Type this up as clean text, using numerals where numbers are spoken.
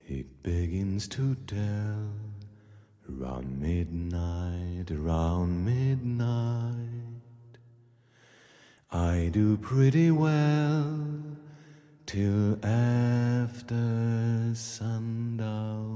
It begins to tell around midnight, around midnight. I do pretty well till after sundown.